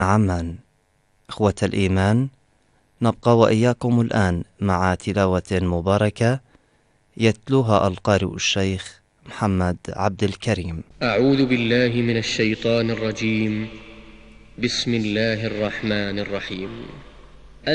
عمان. إخوة الإيمان، نبقى وإياكم الآن مع تلاوة مباركة يتلوها القارئ الشيخ محمد عبد الكريم. أعوذ بالله من الشيطان الرجيم. بسم الله الرحمن الرحيم.